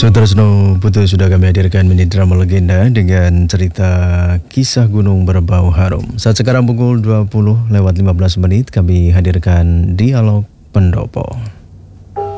Sutresno Putu sudah kami hadirkan mini drama legenda dengan cerita kisah gunung berbau harum. Saat sekarang pukul 20 lewat 15 menit kami hadirkan dialog pendopo.